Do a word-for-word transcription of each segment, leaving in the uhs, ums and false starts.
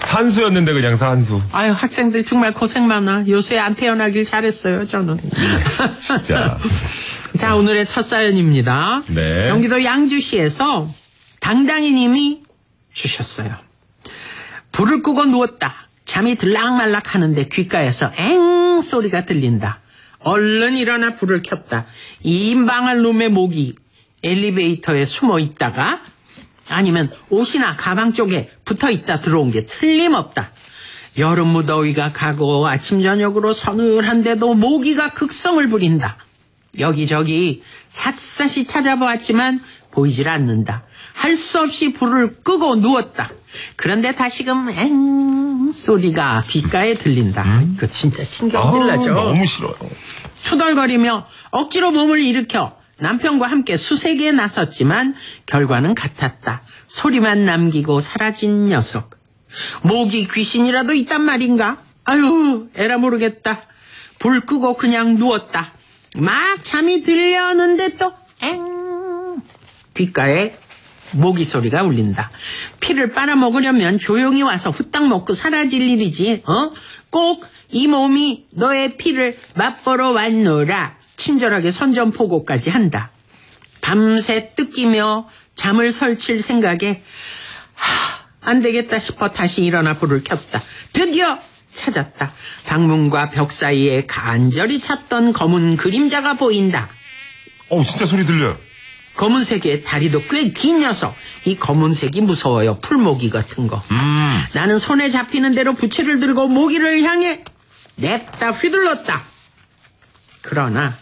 산수였는데 그냥 산수. 아유, 학생들 정말 고생 많아. 요새 안 태어나길 잘했어요, 저는. 진짜. 자, 오늘의 첫 사연입니다. 네. 경기도 양주시에서 당당이님이 주셨어요. 불을 끄고 누웠다. 잠이 들락말락 하는데 귓가에서 엥 소리가 들린다. 얼른 일어나 불을 켰다. 임방할 놈의 목이 엘리베이터에 숨어 있다가 아니면 옷이나 가방 쪽에 붙어 있다 들어온 게 틀림없다. 여름 무더위가 가고 아침 저녁으로 서늘한데도 모기가 극성을 부린다. 여기저기 샅샅이 찾아보았지만 보이질 않는다. 할 수 없이 불을 끄고 누웠다. 그런데 다시금 엥 소리가 귓가에 들린다. 음? 그 진짜 신경질나죠. 아, 너무 싫어요. 투덜거리며 억지로 몸을 일으켜 남편과 함께 수색에 나섰지만 결과는 같았다. 소리만 남기고 사라진 녀석. 모기 귀신이라도 있단 말인가? 아유, 에라 모르겠다. 불 끄고 그냥 누웠다. 막 잠이 들려오는데 또 엥 귓가에 모기 소리가 울린다. 피를 빨아먹으려면 조용히 와서 후딱 먹고 사라질 일이지. 어? 꼭 이 몸이 너의 피를 맛보러 왔노라. 친절하게 선전포고까지 한다. 밤새 뜯기며 잠을 설칠 생각에 하, 안 되겠다 싶어 다시 일어나 불을 켰다. 드디어 찾았다. 방문과 벽 사이에 간절히 찾던 검은 그림자가 보인다. 어, 진짜 소리 들려요. 검은색의 다리도 꽤 긴 녀석. 이 검은색이 무서워요. 풀모기 같은 거. 음. 나는 손에 잡히는 대로 부채를 들고 모기를 향해 냅다 휘둘렀다. 그러나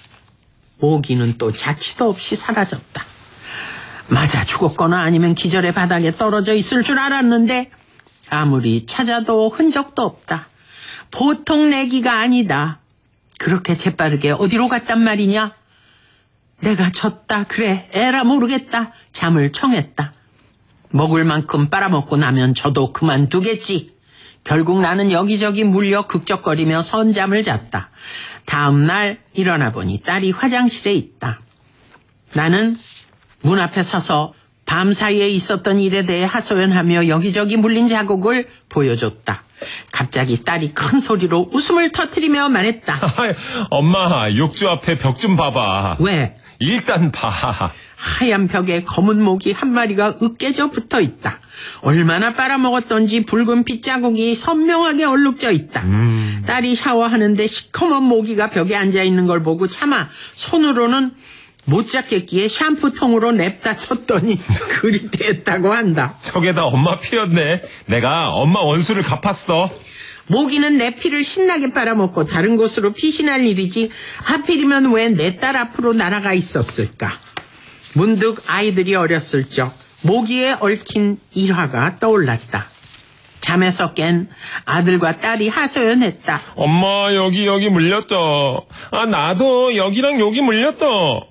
모기는 또 자취도 없이 사라졌다. 맞아 죽었거나 아니면 기절의 바닥에 떨어져 있을 줄 알았는데 아무리 찾아도 흔적도 없다. 보통 내기가 아니다. 그렇게 재빠르게 어디로 갔단 말이냐? 내가 졌다. 그래, 에라 모르겠다. 잠을 청했다. 먹을 만큼 빨아먹고 나면 저도 그만두겠지. 결국 나는 여기저기 물려 극적거리며 선잠을 잤다. 다음 날 일어나 보니 딸이 화장실에 있다. 나는 문 앞에 서서 밤 사이에 있었던 일에 대해 하소연하며 여기저기 물린 자국을 보여줬다. 갑자기 딸이 큰 소리로 웃음을 터뜨리며 말했다. 엄마, 욕조 앞에 벽 좀 봐봐. 왜? 일단 봐. 하얀 벽에 검은 모기 한 마리가 으깨져 붙어 있다. 얼마나 빨아먹었던지 붉은 핏자국이 선명하게 얼룩져 있다. 음. 딸이 샤워하는데 시커먼 모기가 벽에 앉아있는 걸 보고 차마 손으로는 못 잡겠기에 샴푸통으로 냅다 쳤더니 그리 됐다고 한다. 저게다 엄마 피였네. 내가 엄마 원수를 갚았어. 모기는 내 피를 신나게 빨아먹고 다른 곳으로 피신할 일이지 하필이면 왜 내 딸 앞으로 날아가 있었을까. 문득 아이들이 어렸을 적 모기에 얽힌 일화가 떠올랐다. 잠에서 깬 아들과 딸이 하소연했다. 엄마, 여기 여기 물렸다. 아, 나도 여기랑 여기 물렸다.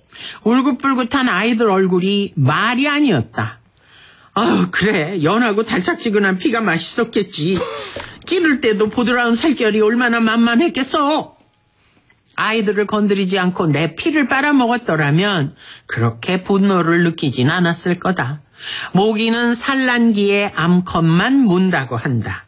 울긋불긋한 아이들 얼굴이 말이 아니었다. 아유, 그래, 연하고 달짝지근한 피가 맛있었겠지. 찌를 때도 보드라운 살결이 얼마나 만만했겠어. 아이들을 건드리지 않고 내 피를 빨아먹었더라면 그렇게 분노를 느끼진 않았을 거다. 모기는 산란기에 암컷만 문다고 한다.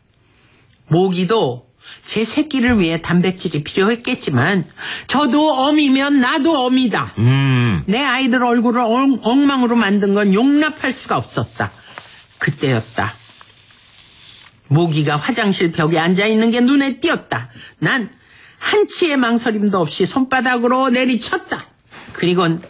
모기도 제 새끼를 위해 단백질이 필요했겠지만 저도 어미면 나도 어미다. 음. 내 아이들 얼굴을 엉, 엉망으로 만든 건 용납할 수가 없었다. 그때였다. 모기가 화장실 벽에 앉아있는 게 눈에 띄었다. 난 한치의 망설임도 없이 손바닥으로 내리쳤다. 그리곤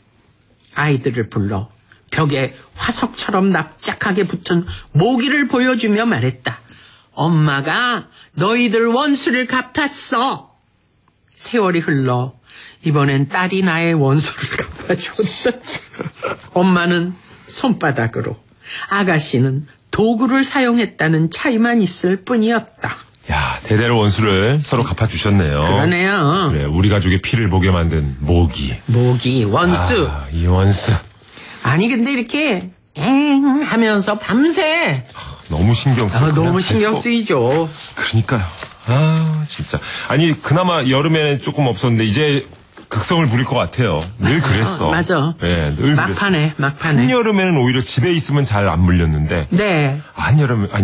아이들을 불러 벽에 화석처럼 납작하게 붙은 모기를 보여주며 말했다. 엄마가 너희들 원수를 갚았어. 세월이 흘러 이번엔 딸이 나의 원수를 갚아줬다. 엄마는 손바닥으로, 아가씨는 도구를 사용했다는 차이만 있을 뿐이었다. 야, 대대로 원수를 서로 갚아주셨네요. 그러네요. 그래, 우리 가족의 피를 보게 만든 모기. 모기, 원수. 아, 이 원수. 아니 근데 이렇게 엥 하면서 밤새 너무 신경 쓰. 아, 너무 신경 쓰이죠. 그러니까요. 아, 진짜. 아니, 그나마 여름에는 조금 없었는데 이제 극성을 부릴 것 같아요. 늘 맞아요. 그랬어. 맞아. 네, 늘 막판에, 그랬어. 막판에. 한여름에는 오히려 집에 있으면 잘 안 물렸는데. 네. 한여름에, 아니,